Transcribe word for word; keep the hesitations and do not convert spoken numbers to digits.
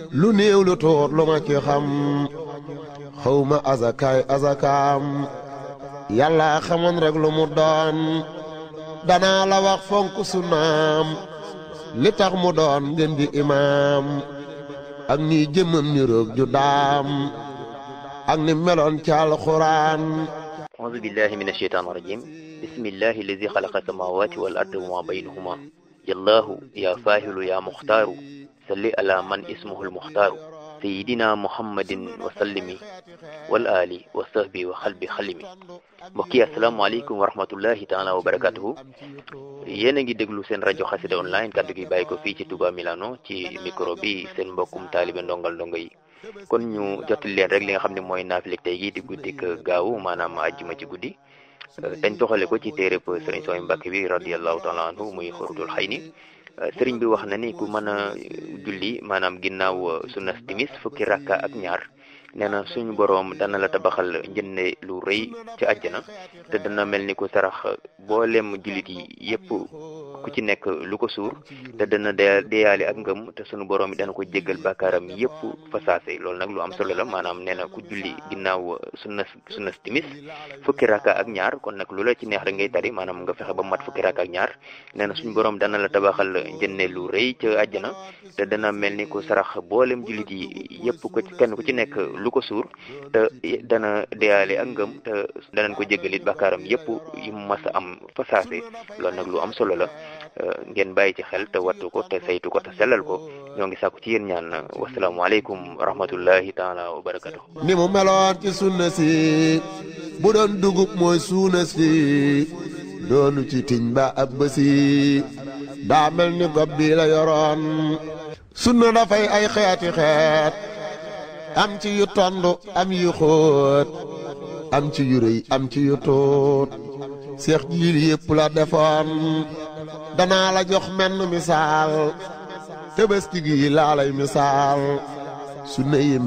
lu néew lu tuut lu ma ci xam xawma azakaay azakaam yàlla xamoon rek lu mu doon danaa la wax fonk sunnaam li tax mu doon ngeen di imaam ak ni jëmmam ni roog ju daam ak ni meloon ci alxuraan. auzu billahi min asheytaan rajim bismillahi allazi xalaqa samawati wal arda wa ma baynahuma yallahu ya faahilu ya muxtaaru salli ala man ismuhu lmuxtaaru sayidina muhammadin wa sallimi wal ali wa sahbi wa xalbi xalimi. mbokk yi asalaamaaleykum wa rahmatullahi taala wa barakatuhu. yéen a ngi déglu seen rajo xasida online kaddu gi bàyyi ko fii ci Touba Milano ci micro bi seen mbokkum taalibe ndongal ndongo yi. kon ñu jottali leen rek li nga xam ne mooy naafileg tey gi di guddik gaawu maanaam àjjuma ci guddi dañ toxale ko ci téereb sëriñ Sooy Mbàkke bi radiyallahu taala anhu muy xurutul xay ni sëriñ bi wax na ni ku mën a julli maanaam ginnaaw sunnas timis fukki rakka ak ñaar nee na suñu boroom dana la tabaxal njënne lu rëy ci àjjana te dana mel ni ku sarax boolem jullit yi yépp ku ci nekk lu ko suur te dana deyaale ak ngëm te suñu boroom yi dana ko jéggal bàkkaaram yépp fa saase. loolu nag lu am solo la maanaam nee na ku julli ginnaaw sunnas sunnas timis fukki rakka ak ñaar kon nag lu la ci neex rek ngay tari maanaam nga fexe ba mat fukki rakka ak ñaar nee na suñu boroom dana la tabaxal njënne lu rëy ci àjjana te dana mel ni ku sarax boolem jullit yi yépp ko ci kenn ku ci nekk lu ko suur te dana deyaale ak ngëm te danañ ko jéggalit bàkkaaram yépp yu mas a am fa saase. loolu nag lu am solo la ngeen bàyyi ci xel te wattu ko te saytu ko te sellal ko. ñoo ngi sàkku ci yéen ñaan wasalaamualeykum wa rahmatullahi taala wa barakatuh. ni mu meloon ci sunna si bu doon dugub mooy suuna si doonu ci tiñ ba ab bësi daa mel ni gob bi la yoroon. sunna dafay ay xeeti xeet am ci yu tondu am yu xóot am ci yu rëy am ci yu tuut seex jiil yépp la defoon. danaa la jox menn misaal Tabaski gi laa lay misaal sunna yi